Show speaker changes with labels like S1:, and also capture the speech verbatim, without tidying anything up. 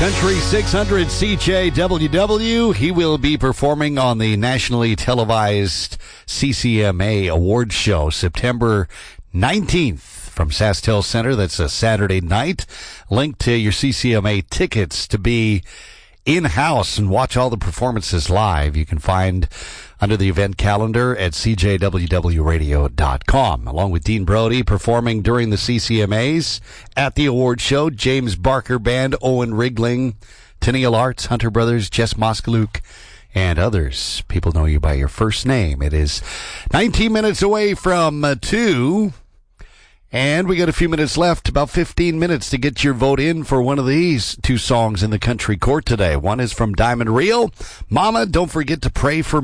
S1: Country six hundred C J W W. He will be performing on the nationally televised C C M A Awards Show September nineteenth from SaskTel Center. That's a Saturday night. Link to your C C M A tickets to be in-house and watch all the performances live. You can find under the event calendar at c j w w radio dot com. Along with Dean Brody performing during the C C M As at the award show, James Barker Band, Owen Rigling, Tenniel Arts, Hunter Brothers, Jess Moskaluk, and others. People know you by your first name. It is nineteen minutes away from uh, two. And we got a few minutes left, about fifteen minutes to get your vote in for one of these two songs in the country court today. One is from Diamond Reel. Mama, don't forget to pray for